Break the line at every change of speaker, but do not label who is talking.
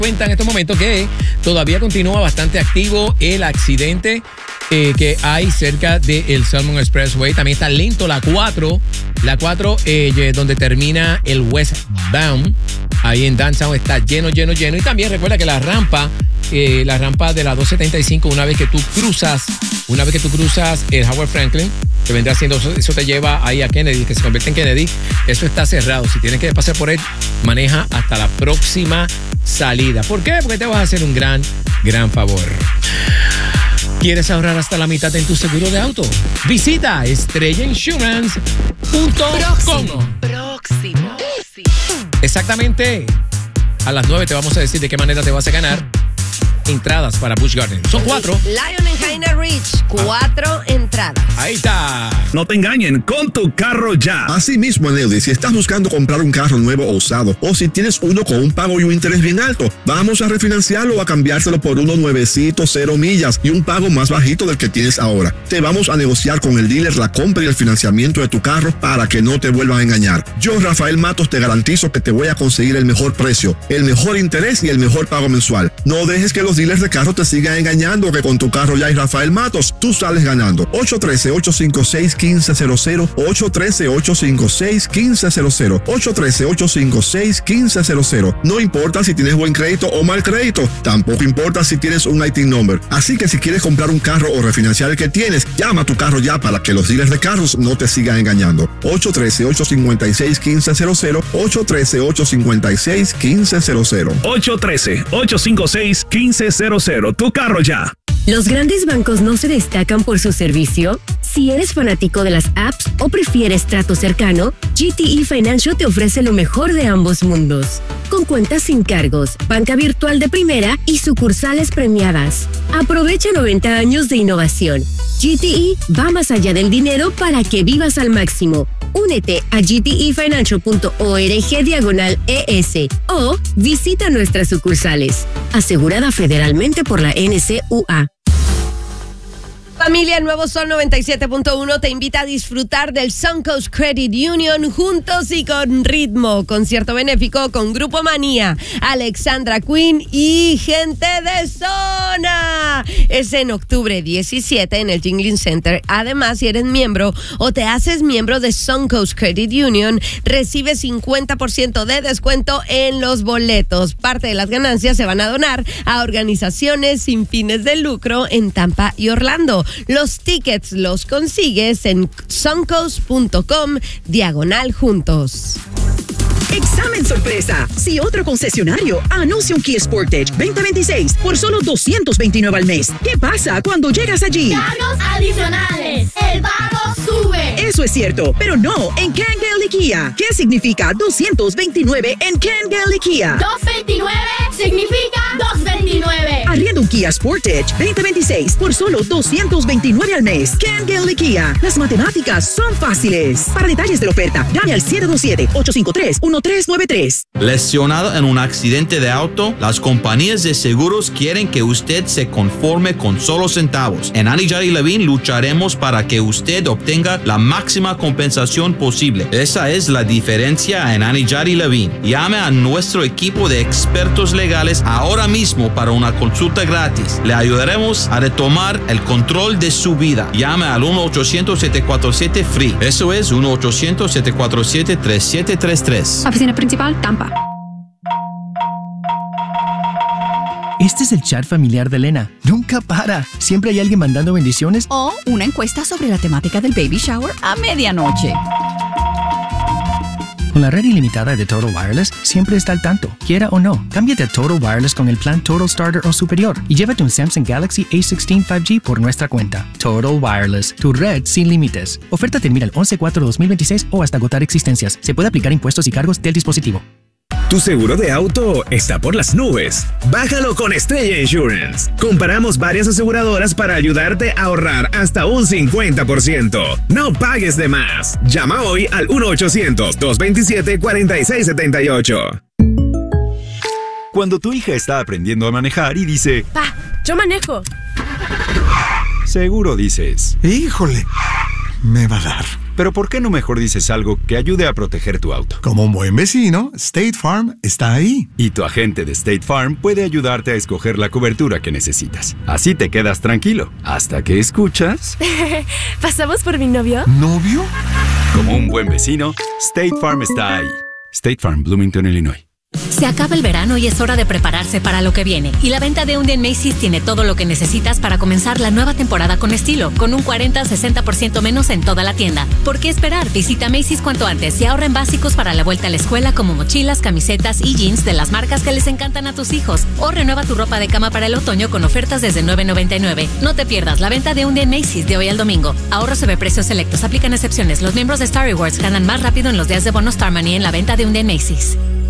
cuenta en estos momentos que todavía continúa bastante activo el accidente que hay cerca del Salmon Expressway. También está lento la 4 donde termina el westbound. Ahí en Downtown está lleno. Y también recuerda que la rampa de la 275, una vez que tú cruzas el Howard Franklin, que vendrá siendo, eso te lleva ahí a Kennedy, que se convierte en Kennedy, eso está cerrado. Si tienes que pasar por él, maneja hasta la próxima salida. ¿Por qué? Porque te vas a hacer un gran favor. ¿Quieres ahorrar hasta la mitad en tu seguro de auto? Visita estrellainsurance.com.
Próximo.
Exactamente. A las 9 te vamos a decir de qué manera te vas a ganar entradas para Busch Gardens. Son 4.
Lion en Haina Ridge, 4 entradas.
Ahí está.
No te engañen con tu carro ya.
Así mismo, Nelly, si estás buscando comprar un carro nuevo o usado, o si tienes uno con un pago y un interés bien alto, vamos a refinanciarlo o a cambiárselo por uno nuevecito, 0 millas y un pago más bajito del que tienes ahora. Te vamos a negociar con el dealer la compra y el financiamiento de tu carro para que no te vuelvan a engañar. Yo, Rafael Matos, te garantizo que te voy a conseguir el mejor precio, el mejor interés y el mejor pago mensual. No dejes que los dealers de carro te sigan engañando, que con tu carro ya y Rafael Matos, tú sales ganando. 813-856-1500, 813-856-1500, 813-856-1500. No importa si tienes buen crédito o mal crédito, tampoco importa si tienes un IT number. Así que si quieres comprar un carro o refinanciar el que tienes, llama a tu carro ya para que los dealers de carros no te sigan engañando. 813-856-1500, 813-856-1500.
813-856-1500. Tu carro ya.
¿Los grandes bancos no se destacan por su servicio? Si eres fanático de las apps o prefieres trato cercano, GTE Financial te ofrece lo mejor de ambos mundos. Con cuentas sin cargos, banca virtual de primera y sucursales premiadas. Aprovecha 90 años de innovación. GTE va más allá del dinero para que vivas al máximo. Únete a gtefinancial.org/ES o visita nuestras sucursales. Asegurada federalmente por la NCUA.
Familia, el nuevo Sol 97.1 te invita a disfrutar del Suncoast Credit Union juntos y con ritmo. Concierto benéfico con Grupo Manía, Alexandra Queen y gente de zona. Es en octubre 17 en el Jingling Center. Además, si eres miembro o te haces miembro de Suncoast Credit Union, recibes 50% de descuento en los boletos. Parte de las ganancias se van a donar a organizaciones sin fines de lucro en Tampa y Orlando. Los tickets los consigues en suncoast.com/juntos.
Examen sorpresa. Si otro concesionario anuncia un Kia Sportage 2026 por solo $229 al mes, ¿qué pasa cuando llegas allí?
¡Cargos adicionales! ¡El pago sube!
Eso es cierto, pero no en Ken Gale Kia. ¿Qué significa 229 en Ken Gale Kia?
229 significa 229.
Arrienda un Kia Sportage 2026 por solo $229 al mes. Ken Gale Kia. Las matemáticas son fáciles. Para detalles de la oferta, llame al 727-853-1393.
Lesionado en un accidente de auto, las compañías de seguros quieren que usted se conforme con solo centavos. En Annie Levine lucharemos para que usted obtenga la máxima compensación posible. Esa es la diferencia en Annie Levine. Llame a nuestro equipo de expertos legales ahora mismo para una consulta gratis. Le ayudaremos a retomar el control de su vida. Llame al 1-800-747-FREE. Eso es 1-800-747-3733.
Oficina principal, Tampa.
Este es el chat familiar de Elena. Nunca para. Siempre hay alguien mandando bendiciones.
O una encuesta sobre la temática del baby shower a medianoche.
Con la red ilimitada de Total Wireless, siempre está al tanto. Quiera o no, cámbiate a Total Wireless con el plan Total Starter o superior y llévate un Samsung Galaxy A16 5G por nuestra cuenta. Total Wireless, tu red sin límites. Oferta termina el 11/4/2026 o hasta agotar existencias. Se puede aplicar impuestos y cargos del dispositivo.
Tu seguro de auto está por las nubes. Bájalo con Estrella Insurance. Comparamos varias aseguradoras para ayudarte a ahorrar hasta un 50%. No pagues de más. Llama hoy al 1-800-227-4678.
Cuando tu hija está aprendiendo a manejar y dice:
Pa, yo manejo.
Seguro dices:
híjole, me va a dar.
Pero ¿por qué no mejor dices algo que ayude a proteger tu auto?
Como un buen vecino, State Farm está ahí.
Y tu agente de State Farm puede ayudarte a escoger la cobertura que necesitas. Así te quedas tranquilo, hasta que escuchas...
¿Pasamos por mi novio?
¿Novio?
Como un buen vecino, State Farm está ahí. State Farm, Bloomington, Illinois.
Se acaba el verano y es hora de prepararse para lo que viene. Y la venta de un día en Macy's tiene todo lo que necesitas para comenzar la nueva temporada con estilo, con un 40-60% menos en toda la tienda. ¿Por qué esperar? Visita Macy's cuanto antes y ahorra en básicos para la vuelta a la escuela como mochilas, camisetas y jeans de las marcas que les encantan a tus hijos. O renueva tu ropa de cama para el otoño con ofertas desde $9.99. No te pierdas la venta de un día en Macy's de hoy al domingo. Ahorros sobre precios selectos. Aplican excepciones. Los miembros de Star Rewards ganan más rápido en los días de bono Star Money en la venta de un día en Macy's.